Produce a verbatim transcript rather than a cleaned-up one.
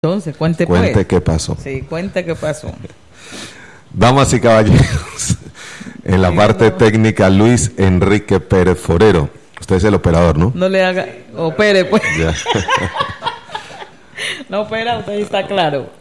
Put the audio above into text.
Entonces, cuente, Cuente pues. qué pasó. Sí, cuente qué pasó. Damas y caballeros, en la parte técnica, Luis Enrique Pérez Forero. Usted es el operador, ¿no? No le haga, opere, pues. Ya. No opera, usted está claro.